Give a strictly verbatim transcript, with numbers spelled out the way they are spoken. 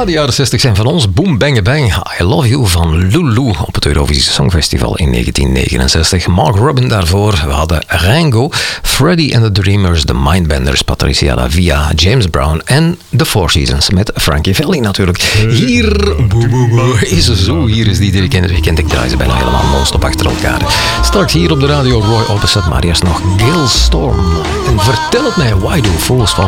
de jaren zestig zijn van ons. Boom, bang, bang. I Love You van Lulu op het Eurovisie Songfestival in negentien negenenzestig. Mark Robin daarvoor. We hadden Rango, Freddie and the Dreamers, The Mindbenders, Patricia La Via, James Brown en The Four Seasons met Frankie Valli natuurlijk. Hier is ze zo. Hier is die die je kent. Je kent, ik draai ze bijna helemaal non-stop achter elkaar. Straks hier op de radio Roy Orbison, maar eerst nog Gale Storm. En vertel het mij, why do fools fall